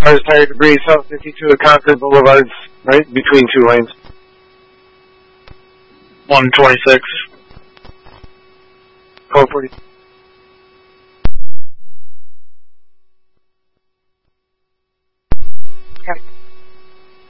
cars tire debris, South 52 at Concord Boulevards, right between two lanes. 126. Code 40. Okay.